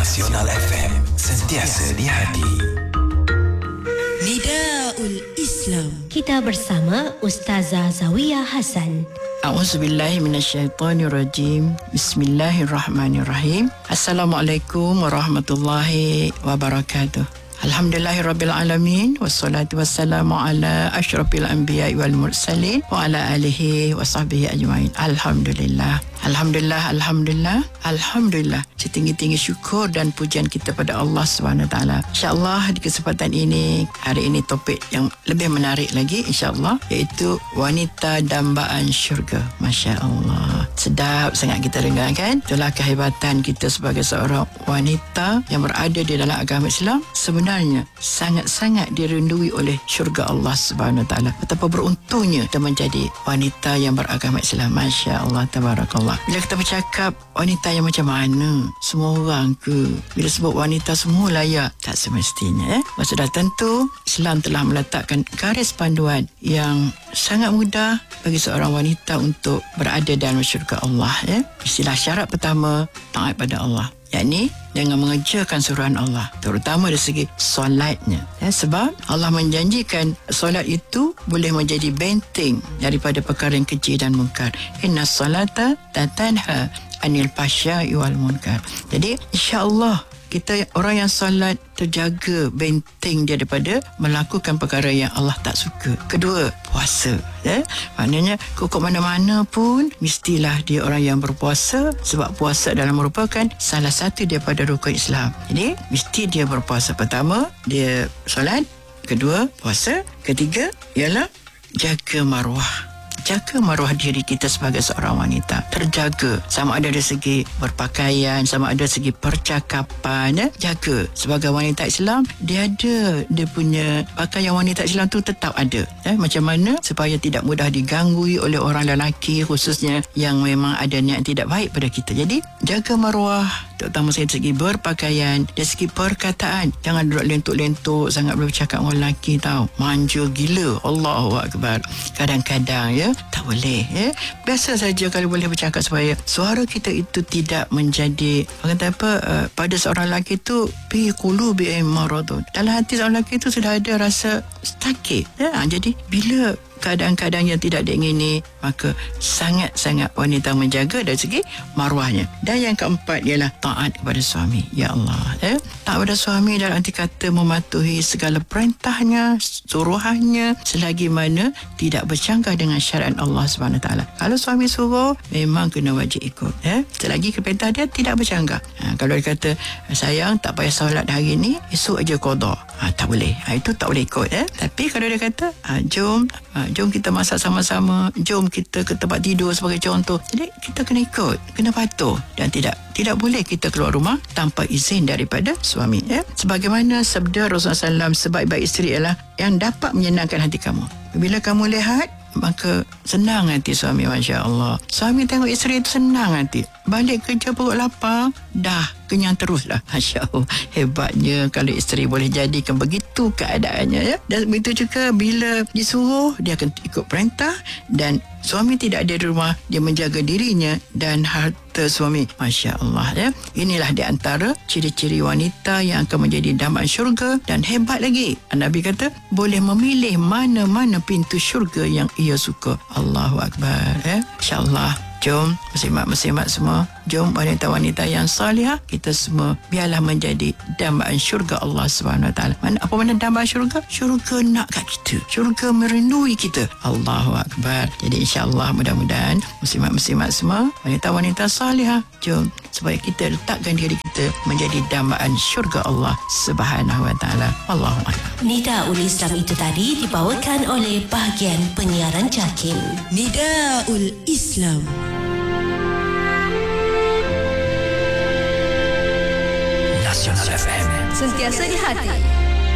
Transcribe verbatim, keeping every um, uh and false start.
Nasional F M, sentiasa di hati. Nidaul Islam. Kita bersama Ustazah Zawiyah Hasan. A'udzubillahi minasyaitonirrajim. Bismillahirrahmanirrahim. Assalamualaikum warahmatullahi wabarakatuh. Alhamdulillahirabbil alamin, wassalatu wassalamu ala asyrafil anbiya'i wal mursalin wa ala alihi wasahbihi ajmain. Alhamdulillah. Alhamdulillah, alhamdulillah, alhamdulillah. Setinggi-tinggi syukur dan pujian kita pada Allah subhanahu wa taala. Insya-Allah di kesempatan ini, hari ini topik yang lebih menarik lagi insya-Allah, iaitu wanita dambaan syurga. Masya-Allah. Sedap sangat kita dengar kan? Itulah kehebatan kita sebagai seorang wanita yang berada di dalam agama Islam. Sebenarnya sangat-sangat dirindui oleh syurga Allah subhanahu wa taala. Betapa beruntungnya kita menjadi wanita yang beragama Islam. Masya-Allah, tabarakallah. Bila kita bercakap wanita yang macam mana, semua orang ke? Bila sebut wanita semua layak? Tak semestinya. Eh? Sudah tentu Islam telah meletakkan garis panduan yang sangat mudah bagi seorang wanita untuk berada dalam syurga Allah. Eh? Istilah syarat pertama, taat pada Allah, yakni dengan mengerjakan suruhan Allah, terutama dari segi solatnya. Ya, sebab Allah menjanjikan solat itu boleh menjadi benteng daripada perkara yang keji dan munkar. Inna salata tatanha anil fahsya'i wal munkar. Jadi insya-Allah kita orang yang solat terjaga benteng dia daripada melakukan perkara yang Allah tak suka. Kedua, puasa. Ya? Maknanya kok mana-mana pun mestilah dia orang yang berpuasa, sebab puasa adalah merupakan salah satu daripada rukun Islam. Jadi mesti dia berpuasa. Pertama, dia solat. Kedua, puasa. Ketiga, ialah jaga maruah. Jaga maruah diri kita sebagai seorang wanita. Terjaga. Sama ada dari segi berpakaian, sama ada dari segi percakapan. Ya? Jaga. Sebagai wanita Islam, dia ada, dia punya pakaian wanita Islam tu tetap ada. Ya? Macam mana supaya tidak mudah diganggu oleh orang lelaki, khususnya yang memang ada niat tidak baik pada kita. Jadi, jaga maruah, terutama dari segi berpakaian, dari segi perkataan. Jangan duduk lentuk-lentuk sangat boleh bercakap dengan lelaki tau. Manja gila. Allahu Akbar. Kadang-kadang ya, tak boleh. Ya. Biasa saja kalau boleh bercakap supaya suara kita itu tidak menjadi, orang kata apa, uh, pada seorang lelaki itu fi qulubi maradun. Dalam hati seorang lelaki itu sudah ada rasa sakit. Ya. Jadi bila keadaan-keadaan yang tidak diingini, maka sangat-sangat wanita menjaga dari segi maruahnya. Dan yang keempat ialah taat kepada suami. Ya Allah, eh? Taat kepada suami dalam arti kata mematuhi segala perintahnya, suruhannya, selagi mana tidak bercanggah dengan syariat Allah subhanahu wa taala. Kalau suami suruh, memang kena wajib ikut. Eh? Selagi perintah dia tidak bercanggah. Ha, kalau dia kata, sayang tak payah solat hari ni, esok aja qada. Ha, tak boleh. Ha, itu tak boleh ikut. Eh? Tapi kalau dia kata, ha, jom, ha, jom kita masak sama-sama, jom kita ke tempat tidur sebagai contoh. Jadi kita kena ikut, kena patuh, dan tidak tidak boleh kita keluar rumah tanpa izin daripada suami. Ya? Sebagaimana sabda Rasulullah sallallahu alaihi wasallam, sebaik-baik isteri ialah yang dapat menyenangkan hati kamu. Bila kamu lihat, maka senang hati suami. Masya Allah. Suami tengok isteri itu senang hati. Balik kerja perut lapar, dah kenyang teruslah. Masya Allah. Hebatnya kalau isteri boleh jadikan begitu keadaannya. Ya? Dan begitu juga bila disuruh, dia akan ikut perintah. Dan suami tidak ada di rumah, dia menjaga dirinya dan harta suami. Masya Allah. Ya? Inilah di antara ciri-ciri wanita yang akan menjadi dambaan syurga. Dan hebat lagi, Nabi kata boleh memilih mana-mana pintu syurga yang ia suka. Allahu Akbar. Ya? InsyaAllah. Jom muslimat-muslimat semua, jom wanita-wanita yang salihah, kita semua biarlah menjadi dambaan syurga Allah subhanahu wa taala. Mana apa mana dambaan syurga? Syurga nak kat kita, syurga merindui kita. Allahu Akbar. Jadi insya-Allah mudah-mudahan muslimat-muslimat semua, wanita-wanita salihah, jom supaya kita letakkan diri kita menjadi dambaan syurga Allah subhanahu wa taala. Wallahu a'lam. Nidaul Islam itu tadi dibawakan oleh bahagian penyiaran JAKIM. Nidaul Islam. Nasional F M, Sentiasa di hati.